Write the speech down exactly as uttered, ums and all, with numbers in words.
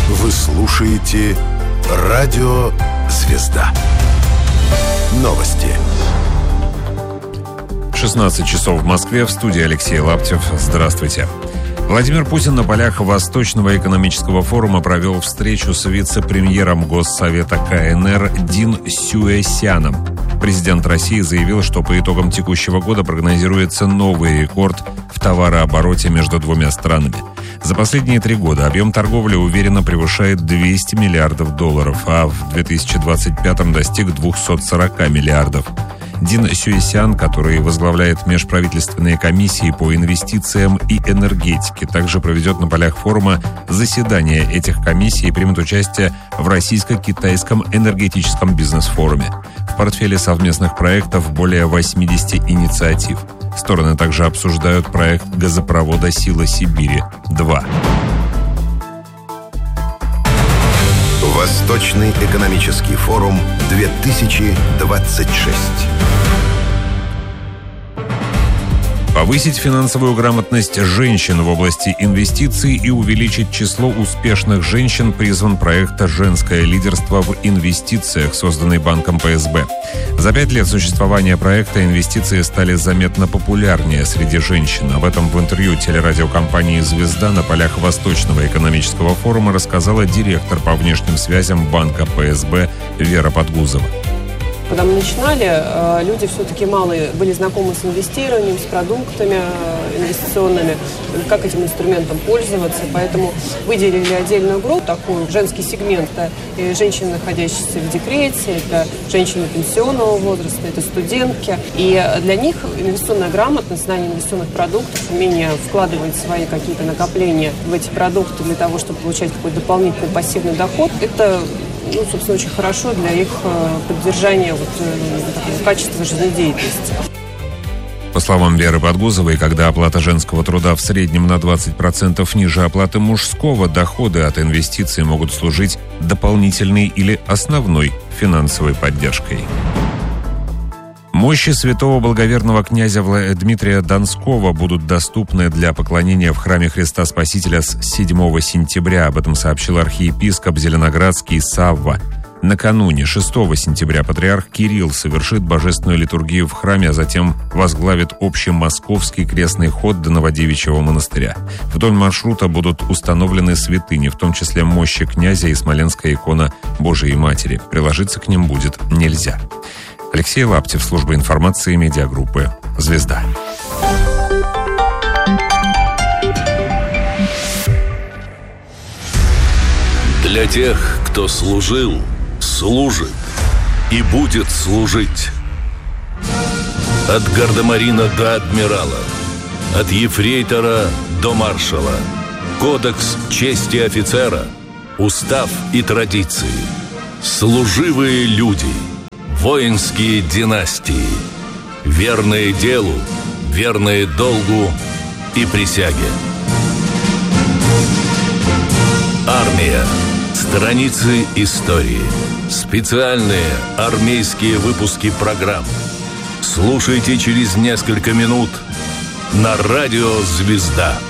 Вы слушаете Радио «Звезда». Новости. шестнадцать часов в Москве. В студии Алексей Лаптев. Здравствуйте. Владимир Путин на полях Восточного экономического форума провел встречу с вице-премьером Госсовета ка эн эр Дин Сюэсяном. Президент России заявил, что по итогам текущего года прогнозируется новый рекорд в товарообороте между двумя странами. За последние три года объем торговли уверенно превышает двести миллиардов долларов, а в две тысячи двадцать пятом достиг двухсот сорока миллиардов. Дин Сюэсян, который возглавляет межправительственные комиссии по инвестициям и энергетике, также проведет на полях форума заседания этих комиссий и примет участие в российско-китайском энергетическом бизнес-форуме. В портфеле совместных проектов более восьмидесяти инициатив. Стороны также обсуждают проект газопровода «Сила Сибири-два». Восточный экономический форум две тысячи двадцать шесть. Повысить финансовую грамотность женщин в области инвестиций и увеличить число успешных женщин призван проект «Женское лидерство в инвестициях», созданный банком пэ эс бэ. За пять лет существования проекта инвестиции стали заметно популярнее среди женщин. Об этом в интервью телерадиокомпании «Звезда» на полях Восточного экономического форума рассказала директор по внешним связям банка пэ эс бэ Вера Подгузова. Когда мы начинали, люди все-таки мало были знакомы с инвестированием, с продуктами инвестиционными, как этим инструментом пользоваться. Поэтому выделили отдельную группу, такой женский сегмент. Это женщины, находящиеся в декрете, это женщины пенсионного возраста, это студентки. И для них инвестиционная грамотность, знание инвестиционных продуктов, умение вкладывать свои какие-то накопления в эти продукты для того, чтобы получать какой-то дополнительный пассивный доход, это, ну, собственно, очень хорошо для их поддержания вот, такого качества жизнедеятельности. По словам Веры Подгузовой, когда оплата женского труда в среднем на двадцать процентов ниже оплаты мужского, доходы от инвестиций могут служить дополнительной или основной финансовой поддержкой. Мощи святого благоверного князя Дмитрия Донского будут доступны для поклонения в храме Христа Спасителя с седьмого сентября. Об этом сообщил архиепископ Зеленоградский Савва. Накануне, шестого сентября, патриарх Кирилл совершит божественную литургию в храме, а затем возглавит общемосковский крестный ход до Новодевичьего монастыря. Вдоль маршрута будут установлены святыни, в том числе мощи князя и смоленская икона Божией Матери. Приложиться к ним будет нельзя. Алексей Лаптев, служба информации медиагруппы «Звезда». Для тех, кто служил, служит и будет служить. От гардемарина до адмирала, от ефрейтора до маршала. Кодекс чести офицера, устав и традиции. Служивые люди, воинские династии, верные делу, верные долгу и присяге. Армия. Страницы истории. Специальные армейские выпуски программ. Слушайте через несколько минут на радио «Звезда».